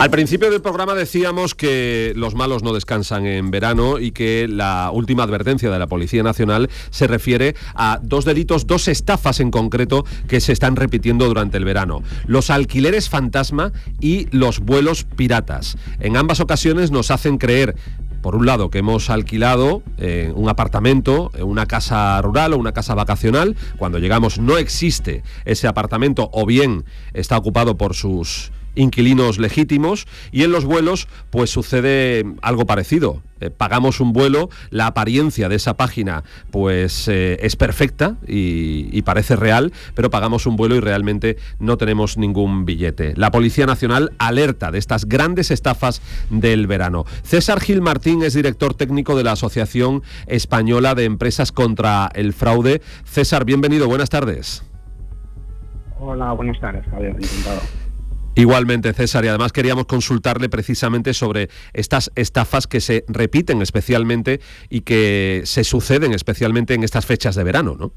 Al principio del programa decíamos que los malos no descansan en verano y que la última advertencia de la Policía Nacional se refiere a dos delitos, dos estafas en concreto que se están repitiendo durante el verano. Los alquileres fantasma y los vuelos piratas. En ambas ocasiones nos hacen creer, por un lado, que hemos alquilado un apartamento, una casa rural o una casa vacacional. Cuando llegamos no existe ese apartamento o bien está ocupado por sus inquilinos legítimos, y en los vuelos pues sucede algo parecido. Pagamos un vuelo, la apariencia de esa página pues es perfecta y parece real, pero pagamos un vuelo y realmente no tenemos ningún billete. La Policía Nacional alerta de estas grandes estafas del verano. César Gil Martín es director técnico de la Asociación Española de Empresas contra el Fraude. César, bienvenido, buenas tardes. Hola, buenas tardes, Javier, encantado. Igualmente, César, y además queríamos consultarle precisamente sobre estas estafas que se repiten especialmente y que se suceden especialmente en estas fechas de verano, ¿no?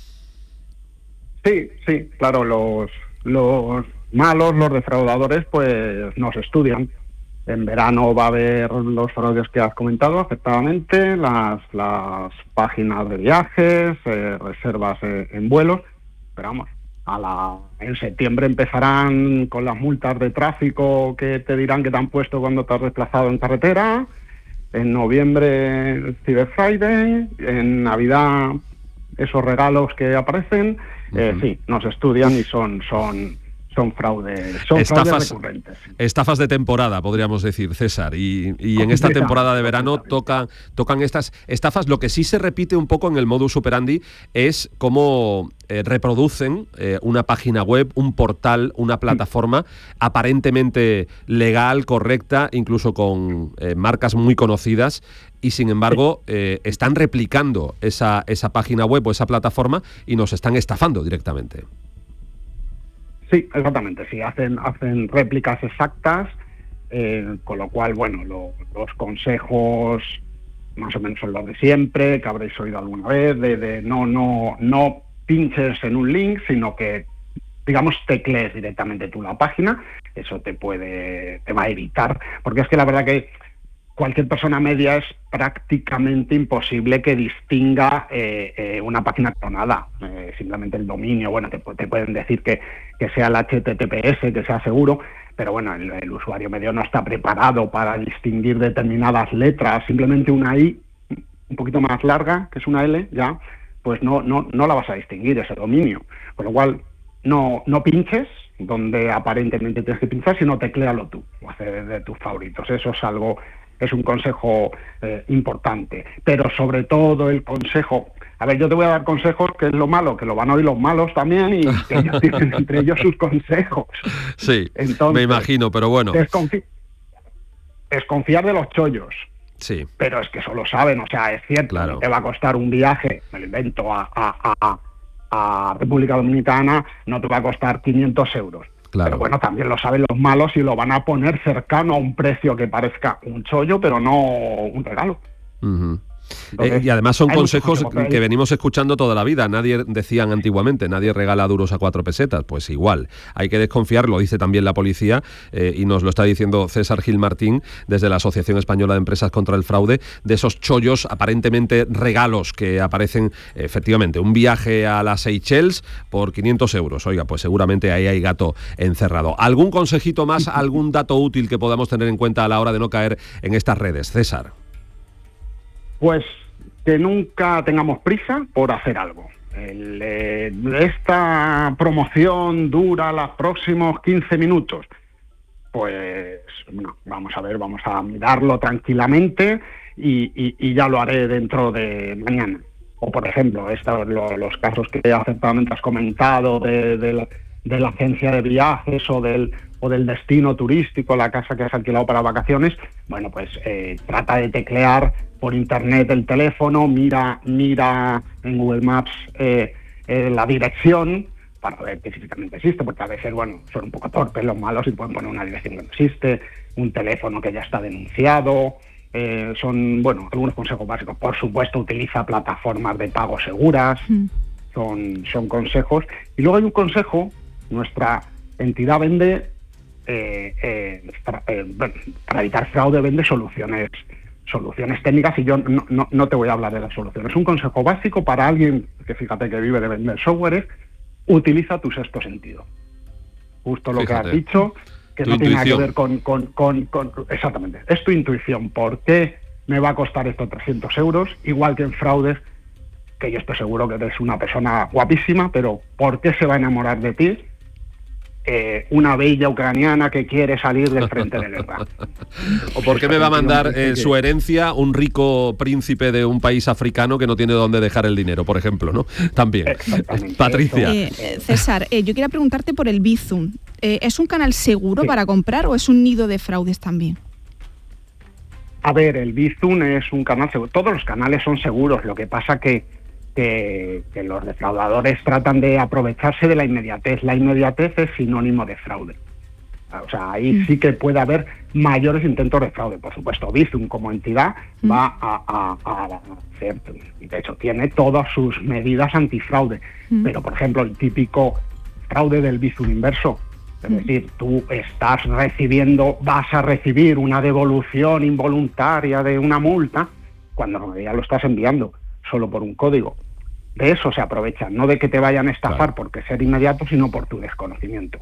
Sí, claro, los malos, los defraudadores, pues nos estudian. En verano va a haber los fraudes que has comentado, efectivamente, las páginas de viajes, reservas en vuelos, pero vamos, en septiembre empezarán con las multas de tráfico que te dirán que te han puesto cuando te has desplazado en carretera. En noviembre Cyber Friday, en Navidad esos regalos que aparecen. Sí, nos estudian y son fraudes, fraudes recurrentes. Estafas de temporada, podríamos decir, César, y en esta temporada de verano tocan estas estafas. Lo que sí se repite un poco en el modus operandi es cómo reproducen una página web, un portal, una plataforma aparentemente legal, correcta, incluso con marcas muy conocidas, y sin embargo están replicando esa página web o esa plataforma y nos están estafando directamente. Sí, exactamente, sí, hacen réplicas exactas, con lo cual, bueno, los consejos más o menos son los de siempre, que habréis oído alguna vez, de no pinches en un link, sino que, digamos, teclees directamente tú la página. Eso te va a evitar, porque es que la verdad que cualquier persona media es prácticamente imposible que distinga una página clonada. Simplemente el dominio, bueno, te pueden decir que sea el HTTPS, que sea seguro, pero bueno, el usuario medio no está preparado para distinguir determinadas letras. Simplemente una I un poquito más larga, que es una L, ya, pues no la vas a distinguir, ese dominio. Con lo cual, no pinches donde aparentemente tienes que pinchar, sino tecléalo tú, o hacer de tus favoritos. Eso es un consejo importante. Pero sobre todo el consejo... A ver, yo te voy a dar consejos, que es lo malo, que lo van a oír los malos también, y que ellos tienen entre ellos sus consejos. Sí, entonces, me imagino, pero bueno. Desconfiar de los chollos. Sí. Pero es que eso lo saben, o sea, es cierto, claro. Te va a costar un viaje, me lo invento, a República Dominicana, no te va a costar 500 euros. Claro. Pero bueno, también lo saben los malos y lo van a poner cercano a un precio que parezca un chollo, pero no un regalo. Uh-huh. Entonces, y además son consejos que venimos escuchando toda la vida. Decían antiguamente, nadie regala duros a 4 pesetas. Pues igual, hay que desconfiar, lo dice también la policía, y nos lo está diciendo César Gil Martín desde la Asociación Española de Empresas contra el Fraude, de esos chollos, aparentemente regalos que aparecen. Efectivamente, un viaje a las Seychelles por 500 euros. Oiga, pues seguramente ahí hay gato encerrado. ¿Algún consejito más, algún dato útil que podamos tener en cuenta a la hora de no caer en estas redes, César? Pues que nunca tengamos prisa por hacer algo. Esta promoción dura los próximos 15 minutos. Pues bueno, vamos a mirarlo tranquilamente y ya lo haré dentro de mañana. O por ejemplo, los casos que acertadamente has comentado de la agencia de viajes o del destino turístico, la casa que has alquilado para vacaciones. Bueno, pues trata de teclear por internet el teléfono, mira en Google Maps la dirección para ver que físicamente existe, porque a veces, bueno, son un poco torpes los malos y pueden poner una dirección que no existe, un teléfono que ya está denunciado. Son, bueno, algunos consejos básicos. Por supuesto, utiliza plataformas de pago seguras. Son consejos. Y luego hay un consejo, nuestra entidad vende para evitar fraude vende soluciones técnicas, y yo no te voy a hablar de las soluciones. Un consejo básico para alguien que, fíjate, que vive de vender software es: utiliza tu sexto sentido. Justo lo que has dicho, que no tiene nada que ver con exactamente, es tu intuición. ¿Por qué me va a costar esto 300 euros? Igual que en fraudes, que yo estoy seguro que eres una persona guapísima, pero ¿por qué se va a enamorar de ti una bella ucraniana que quiere salir del frente de guerra? ¿O por qué me va a mandar su herencia un rico príncipe de un país africano que no tiene dónde dejar el dinero, por ejemplo, ¿no? También. Patricia. César, yo quería preguntarte por el Bizum. ¿Es un canal seguro para comprar o es un nido de fraudes también? A ver, el Bizum es un canal seguro. Todos los canales son seguros. Lo que pasa que los defraudadores tratan de aprovecharse de la inmediatez. La inmediatez es sinónimo de fraude. O sea, ahí sí que puede haber mayores intentos de fraude. Por supuesto, Bizum como entidad va a hacer, y de hecho tiene todas sus medidas antifraude. Pero, por ejemplo, el típico fraude del Bizum inverso, es decir, tú vas a recibir una devolución involuntaria de una multa, cuando en realidad lo estás enviando solo por un código. De eso se aprovechan, no de que te vayan a estafar porque ser inmediato, sino por tu desconocimiento.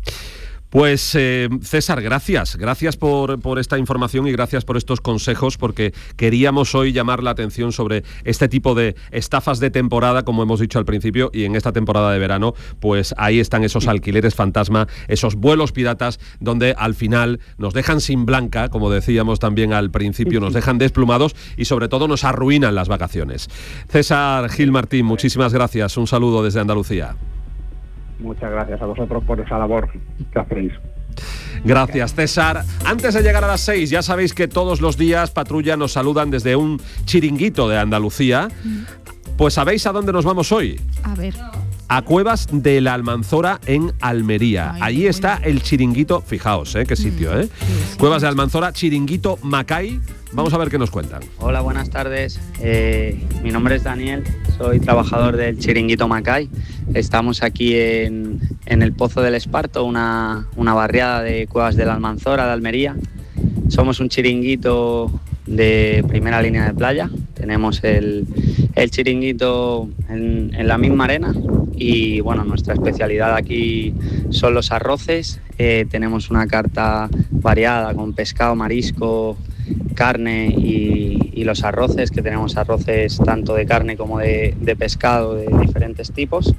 Pues César, gracias por esta información y gracias por estos consejos, porque queríamos hoy llamar la atención sobre este tipo de estafas de temporada, como hemos dicho al principio, y en esta temporada de verano, pues ahí están esos alquileres fantasma, esos vuelos piratas, donde al final nos dejan sin blanca, como decíamos también al principio, nos dejan desplumados y sobre todo nos arruinan las vacaciones. César Gil Martín, muchísimas gracias, un saludo desde Andalucía. Muchas gracias a vosotros por esa labor que hacéis. Gracias, César. Antes de llegar a las 6, ya sabéis que todos los días Patrulla nos saludan desde un chiringuito de Andalucía. Pues ¿sabéis a dónde nos vamos hoy? A ver. A Cuevas de la Almanzora en Almería. Allí está el chiringuito, fijaos, qué sitio, ¿eh? Sí. Cuevas de Almanzora, chiringuito Macay. Vamos a ver qué nos cuentan. Hola, buenas tardes. Mi nombre es Daniel, soy trabajador del chiringuito Macay. Estamos aquí en el Pozo del Esparto, una barriada de Cuevas de la Almanzora de Almería. Somos un chiringuito de primera línea de playa. Tenemos el chiringuito en la misma arena y bueno, nuestra especialidad aquí son los arroces. Tenemos una carta variada con pescado, marisco, carne y los arroces, que tenemos arroces tanto de carne como de pescado de diferentes tipos.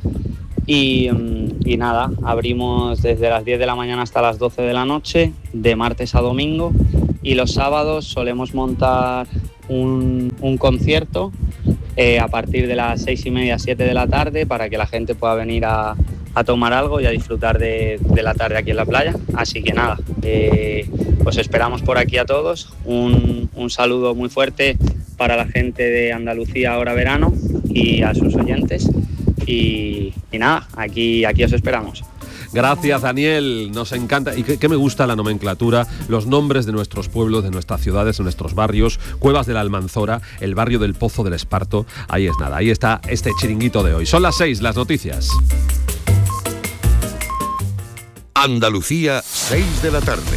Y nada, abrimos desde las 10 de la mañana hasta las 12 de la noche, de martes a domingo, y los sábados solemos montar un concierto a partir de las 6:30, 7 de la tarde, para que la gente pueda venir a tomar algo y a disfrutar de la tarde aquí en la playa. Así que nada, os esperamos por aquí a todos. Un saludo muy fuerte para la gente de Andalucía ahora verano y a sus oyentes. Y nada, aquí os esperamos. Gracias, Daniel, nos encanta. Y que me gusta la nomenclatura, los nombres de nuestros pueblos, de nuestras ciudades, de nuestros barrios. Cuevas de la Almanzora, el barrio del Pozo del Esparto. Ahí es nada, ahí está este chiringuito de hoy. Son las 6, las noticias. Andalucía, 6 de la tarde.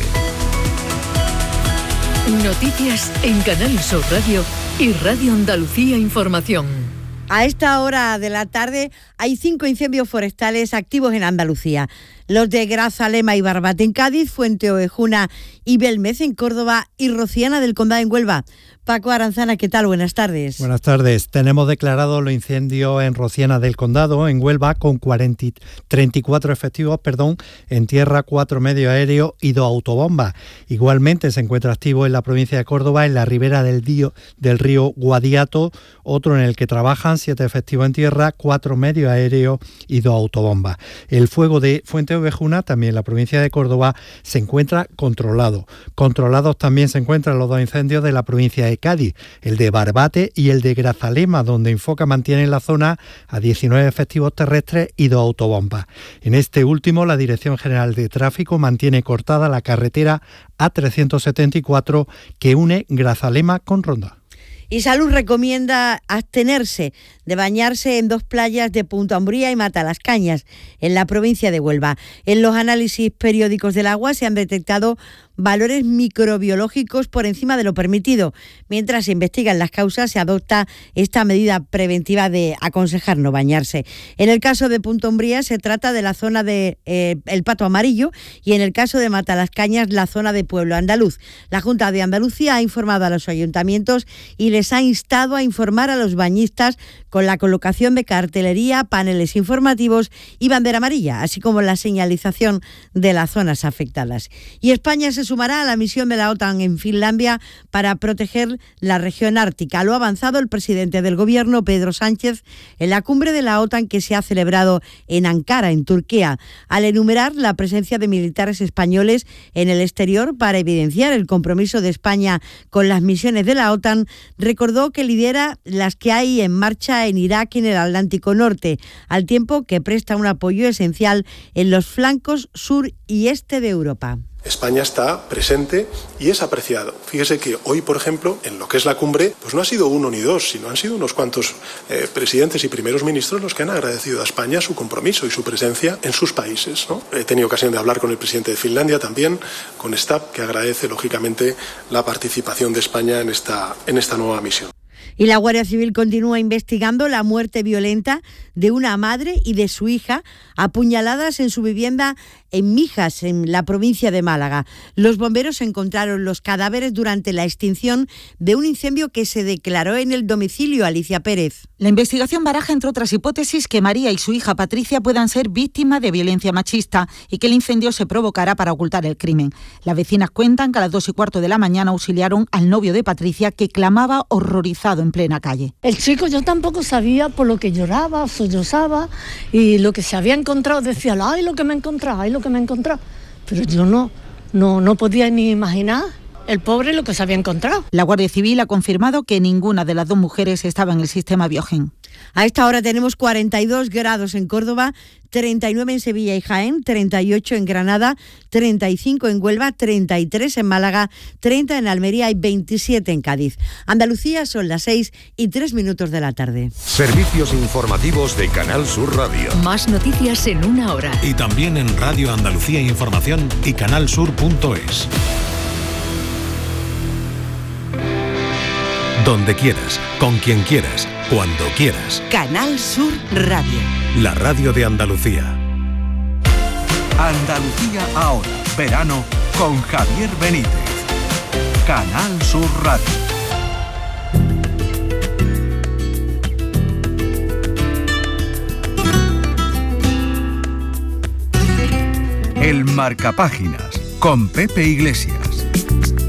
Noticias en Canal Sur Radio y Radio Andalucía Información. A esta hora de la tarde hay 5 incendios forestales activos en Andalucía. Los de Grazalema y Barbate en Cádiz, Fuente Ovejuna y Belmez en Córdoba y Rociana del Condado en Huelva. Paco Aranzana, ¿qué tal? Buenas tardes. Buenas tardes. Tenemos declarado los incendios en Rociana del Condado, en Huelva, con 34 efectivos, en tierra, 4 medios aéreos y 2 autobombas. Igualmente se encuentra activo en la provincia de Córdoba, en la ribera del río Guadiato, otro en el que trabajan 7 efectivos en tierra, 4 medios aéreos y 2 autobombas. El fuego de Fuente Ovejuna, también en la provincia de Córdoba, se encuentra controlado. Controlados también se encuentran los 2 incendios de la provincia de Cádiz, el de Barbate y el de Grazalema, donde Infoca mantiene en la zona a 19 efectivos terrestres y 2 autobombas. En este último, la Dirección General de Tráfico mantiene cortada la carretera A374 que une Grazalema con Ronda. Y Salud recomienda abstenerse de bañarse en 2 playas de Punta Umbría y Matalascañas, en la provincia de Huelva. En los análisis periódicos del agua se han detectado valores microbiológicos por encima de lo permitido. Mientras se investigan las causas, se adopta esta medida preventiva de aconsejar no bañarse. En el caso de Punta Umbría se trata de la zona de El Pato Amarillo y en el caso de Matalascañas la zona de Pueblo Andaluz. La Junta de Andalucía ha informado a los ayuntamientos y les ha instado a informar a los bañistas con la colocación de cartelería, paneles informativos y bandera amarilla, así como la señalización de las zonas afectadas. Y España se sumará a la misión de la OTAN en Finlandia para proteger la región ártica. Lo ha avanzado el presidente del Gobierno, Pedro Sánchez, en la cumbre de la OTAN que se ha celebrado en Ankara, en Turquía, al enumerar la presencia de militares españoles en el exterior para evidenciar el compromiso de España con las misiones de la OTAN. Recordó que lidera las que hay en marcha en Irak y en el Atlántico Norte, al tiempo que presta un apoyo esencial en los flancos sur y este de Europa. España está presente y es apreciado. Fíjese que hoy, por ejemplo, en lo que es la cumbre, pues no ha sido uno ni dos, sino han sido unos cuantos presidentes y primeros ministros los que han agradecido a España su compromiso y su presencia en sus países, ¿no? He tenido ocasión de hablar con el presidente de Finlandia también, con Stab, que agradece lógicamente la participación de España en esta nueva misión. Y la Guardia Civil continúa investigando la muerte violenta de una madre y de su hija apuñaladas en su vivienda en Mijas, en la provincia de Málaga. Los bomberos encontraron los cadáveres durante la extinción de un incendio que se declaró en el domicilio. Alicia Pérez. La investigación baraja, entre otras hipótesis, que María y su hija Patricia puedan ser víctimas de violencia machista y que el incendio se provocará para ocultar el crimen. Las vecinas cuentan que a las 2:15 de la mañana auxiliaron al novio de Patricia, que clamaba horrorizado en plena calle. El chico, yo tampoco sabía por lo que lloraba, sollozaba, y lo que se había encontrado decía, ay, lo que me he encontrado, ay, lo que me he encontrado. Pero yo no podía ni imaginar el pobre lo que se había encontrado. La Guardia Civil ha confirmado que ninguna de las 2 mujeres estaba en el sistema Biogen. A esta hora tenemos 42 grados en Córdoba, 39 en Sevilla y Jaén, 38 en Granada, 35 en Huelva, 33 en Málaga, 30 en Almería y 27 en Cádiz. Andalucía, son las 6:03 de la tarde. Servicios informativos de Canal Sur Radio. Más noticias en 1 hora. Y también en Radio Andalucía Información y canalsur.es. Donde quieras, con quien quieras, cuando quieras. Canal Sur Radio. La radio de Andalucía. Andalucía ahora. Verano con Javier Benítez. Canal Sur Radio. El Marcapáginas con Pepe Iglesias.